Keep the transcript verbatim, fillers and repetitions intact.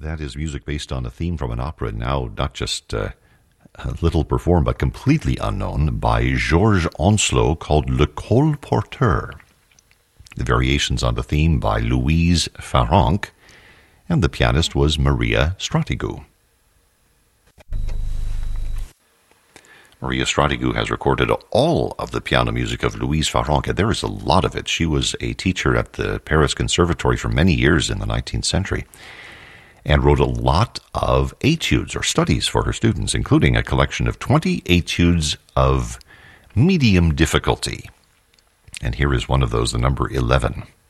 That is music based on a theme from an opera, now not just uh, little performed, but completely unknown, by Georges Oncelot, called Le Colporteur. The variations on the theme by Louise Farrenc, and the pianist was Maria Stratigou. Maria Stratigou has recorded all of the piano music of Louise Farrenc, and there is a lot of it. She was a teacher at the Paris Conservatory for many years in the nineteenth century, and wrote a lot of etudes or studies for her students, including a collection of twenty etudes of medium difficulty. And here is one of those, the number eleven.